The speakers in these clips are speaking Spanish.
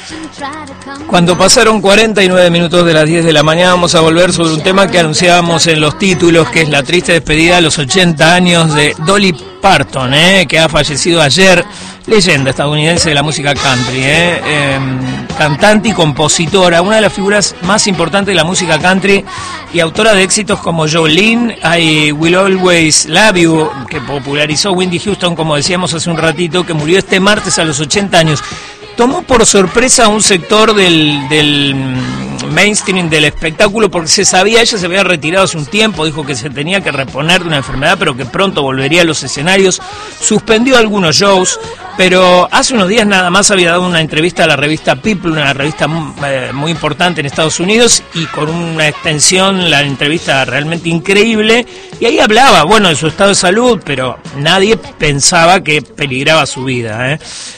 Cuando pasaron 49 minutos de las 10 de la mañana vamos a volver sobre un tema que anunciábamos en los títulos, que es la triste despedida a los 80 años de Dolly Parton, que ha fallecido ayer, leyenda estadounidense de la música country, cantante y compositora, una de las figuras más importantes de la música country y autora de éxitos como Jolene, I Will Always Love You, que popularizó Whitney Houston, como decíamos hace un ratito, que murió este martes a los 80 años. Tomó por sorpresa a un sector del mainstream del espectáculo porque se sabía, ella se había retirado hace un tiempo, dijo que se tenía que reponer de una enfermedad pero que pronto volvería a los escenarios, suspendió algunos shows, pero hace unos días nada más había dado una entrevista a la revista People, una revista muy importante en Estados Unidos, y con una extensión, la entrevista realmente increíble, y ahí hablaba, bueno, de su estado de salud, pero nadie pensaba que peligraba su vida,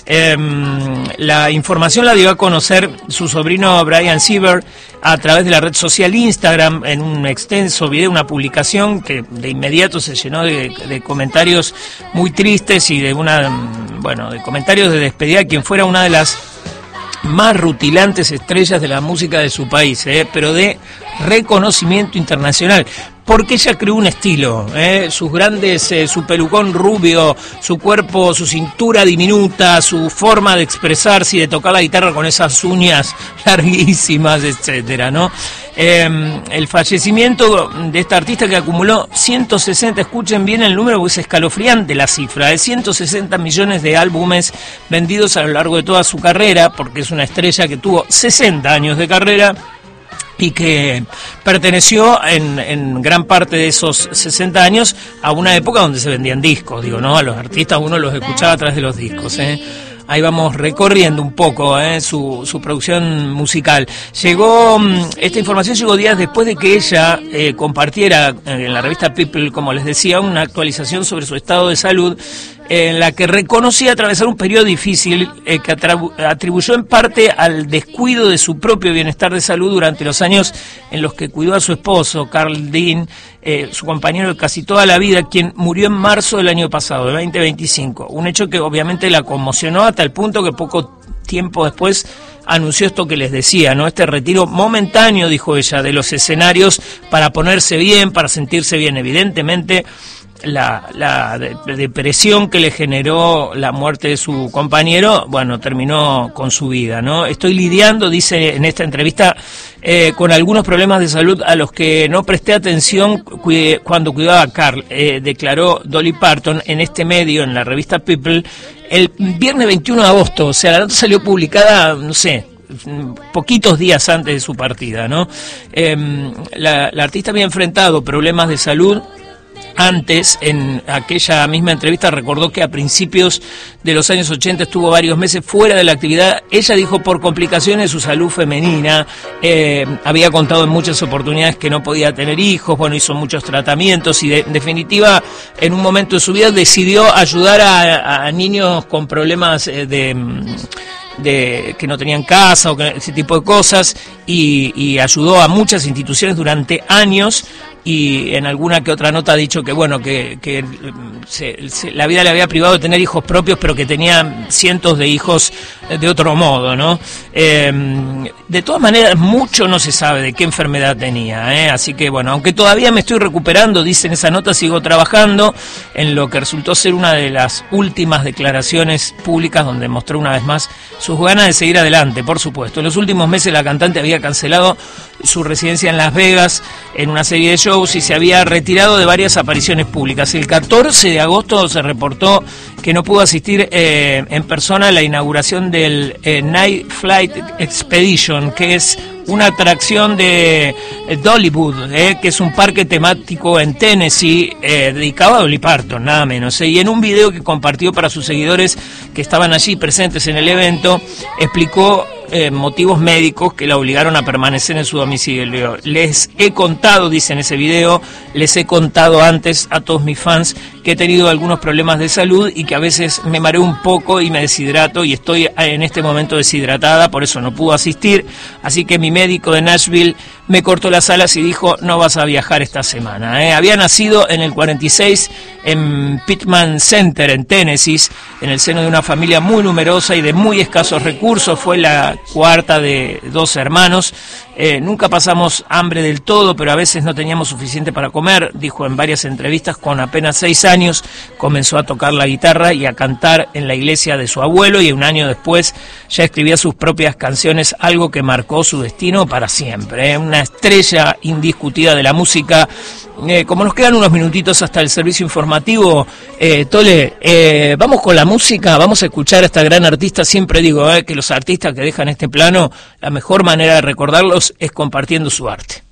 La información la dio a conocer su sobrino Brian Sieber a través de la red social Instagram, en un extenso video, una publicación que de inmediato se llenó de comentarios muy tristes y de de comentarios de despedida a quien fuera una de las más rutilantes estrellas de la música de su país, pero de reconocimiento internacional. Porque ella creó un estilo, sus grandes, su pelucón rubio, su cuerpo, su cintura diminuta, su forma de expresarse y de tocar la guitarra con esas uñas larguísimas, etcétera, ¿no? El fallecimiento de esta artista que acumuló 160, escuchen bien el número porque es escalofriante la cifra, de 160 millones de álbumes vendidos a lo largo de toda su carrera, porque es una estrella que tuvo 60 años de carrera y que perteneció en gran parte de esos 60 años a una época donde se vendían discos, ¿no? A los artistas uno los escuchaba a través de los discos, Ahí vamos recorriendo un poco su producción musical. Esta información llegó días después de que ella compartiera en la revista People, como les decía, una actualización sobre su estado de salud, en la que reconocía atravesar un periodo difícil que atribuyó en parte al descuido de su propio bienestar de salud durante los años en los que cuidó a su esposo, Carl Dean, su compañero de casi toda la vida, quien murió en marzo del año pasado, de 2025. Un hecho que obviamente la conmocionó hasta el punto que poco tiempo después anunció esto que les decía, ¿no? Este retiro momentáneo, dijo ella, de los escenarios para ponerse bien, para sentirse bien. Evidentemente, la depresión que le generó la muerte de su compañero, terminó con su vida, ¿no? Estoy lidiando, dice en esta entrevista, con algunos problemas de salud a los que no presté atención cuando cuidaba a Carl, declaró Dolly Parton en este medio, en la revista People, el viernes 21 de agosto, o sea, la nota salió publicada, no sé, poquitos días antes de su partida, ¿no? La artista había enfrentado problemas de salud. Antes, en aquella misma entrevista, recordó que a principios de los años 80 estuvo varios meses fuera de la actividad. Ella dijo por complicaciones de su salud femenina, había contado en muchas oportunidades que no podía tener hijos, hizo muchos tratamientos y en definitiva, en un momento de su vida decidió ayudar a niños con problemas de que no tenían casa o ese tipo de cosas, y ayudó a muchas instituciones durante años. Y en alguna que otra nota ha dicho que la vida le había privado de tener hijos propios, pero que tenía cientos de hijos de otro modo, ¿no? De todas maneras, mucho no se sabe de qué enfermedad tenía, así que aunque todavía me estoy recuperando, dice en esa nota, sigo trabajando en lo que resultó ser una de las últimas declaraciones públicas donde mostró una vez más sus ganas de seguir adelante, por supuesto. En los últimos meses la cantante había cancelado su residencia en Las Vegas en una serie de shows y se había retirado de varias apariciones públicas. El 14 de agosto se reportó que no pudo asistir en persona a la inauguración del Night Flight Expedition, que es una atracción de Dollywood, que es un parque temático en Tennessee dedicado a Dolly Parton, nada menos. Y en un video que compartió para sus seguidores que estaban allí presentes en el evento, explicó motivos médicos que la obligaron a permanecer en su domicilio. Les he contado, dice en ese video, les he contado antes a todos mis fans que he tenido algunos problemas de salud y que a veces me mareo un poco y me deshidrato y estoy en este momento deshidratada, por eso no pudo asistir, así que mi médico de Nashville me cortó las alas y dijo no vas a viajar esta semana. Había nacido en el 46 en Pittman Center en Tennessee, en el seno de una familia muy numerosa y de muy escasos recursos. Fue la la cuarta de 2 hermanos. Nunca pasamos hambre del todo, pero a veces no teníamos suficiente para comer, dijo en varias entrevistas. Con apenas 6 años comenzó a tocar la guitarra y a cantar en la iglesia de su abuelo, y un año después ya escribía sus propias canciones, algo que marcó su destino para siempre. Una estrella indiscutida de la música. Como nos quedan unos minutitos hasta el servicio informativo, Tole, vamos con la música, vamos a escuchar a esta gran artista. Siempre digo que los artistas que dejan este plano, la mejor manera de recordarlos es compartiendo su arte.